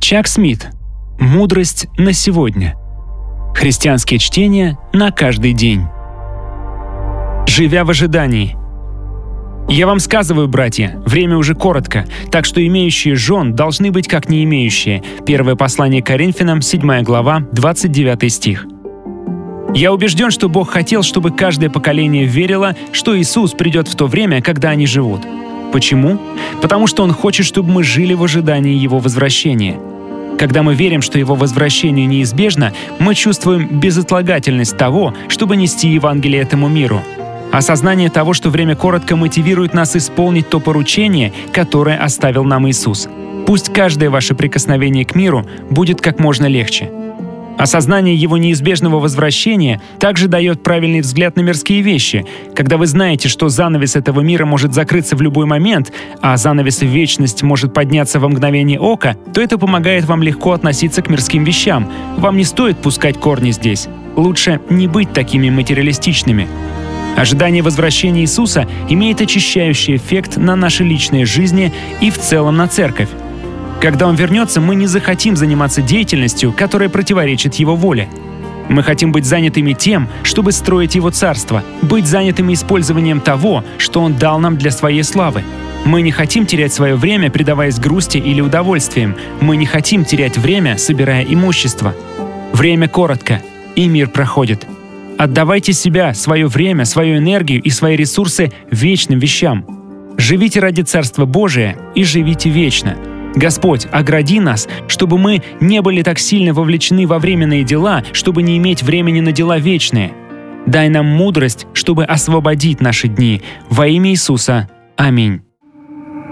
Чак Смит. Мудрость на сегодня. Христианские чтения на каждый день. Живя в ожидании. Я вам сказываю, братья, время уже коротко, так что имеющие жен должны быть как не имеющие. Первое послание к Коринфянам, 7 глава, 29 стих. Я убежден, что Бог хотел, чтобы каждое поколение верило, что Иисус придет в то время, когда они живут. Почему? Потому что Он хочет, чтобы мы жили в ожидании Его возвращения. Когда мы верим, что Его возвращение неизбежно, мы чувствуем безотлагательность того, чтобы нести Евангелие этому миру. Осознание того, что время коротко, мотивирует нас исполнить то поручение, которое оставил нам Иисус. Пусть каждое ваше прикосновение к миру будет как можно легче. Осознание Его неизбежного возвращения также дает правильный взгляд на мирские вещи. Когда вы знаете, что занавес этого мира может закрыться в любой момент, а занавес в вечность может подняться во мгновение ока, то это помогает вам легко относиться к мирским вещам. Вам не стоит пускать корни здесь. Лучше не быть такими материалистичными. Ожидание возвращения Иисуса имеет очищающий эффект на наши личные жизни и в целом на церковь. Когда Он вернется, мы не захотим заниматься деятельностью, которая противоречит Его воле. Мы хотим быть занятыми тем, чтобы строить Его царство, быть занятыми использованием того, что Он дал нам для Своей славы. Мы не хотим терять свое время, предаваясь грусти или удовольствиям. Мы не хотим терять время, собирая имущество. Время коротко, и мир проходит. Отдавайте себя, свое время, свою энергию и свои ресурсы вечным вещам. Живите ради Царства Божия и живите вечно. Господь, огради нас, чтобы мы не были так сильно вовлечены во временные дела, чтобы не иметь времени на дела вечные. Дай нам мудрость, чтобы освободить наши дни. Во имя Иисуса. Аминь.